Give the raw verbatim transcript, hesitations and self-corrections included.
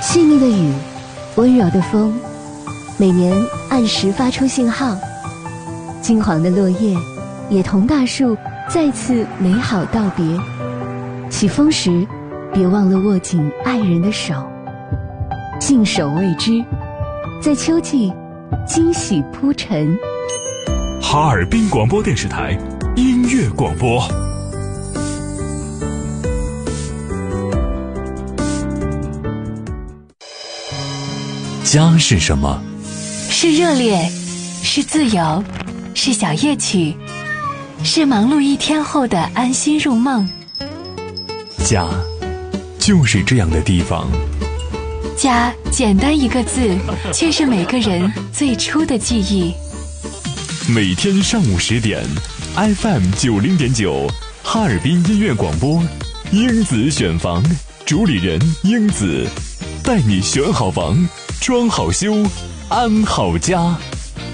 细腻的雨，温柔的风，每年按时发出信号。金黄的落叶也同大树再次美好道别。起风时，别忘了握紧爱人的手，信手未知，在秋季惊喜铺陈。 哈尔滨广播电视台音乐广播。家是什么？ 是热烈，是自由，是小夜曲，是忙碌一天后的安心入梦。 家就是这样的地方。 家简单一个字，却是每个人最初的记忆。 每天上午十点 F M 九零点九，哈尔滨音乐广播，英子选房，主理人英子，带你选好房，装好修，安好家。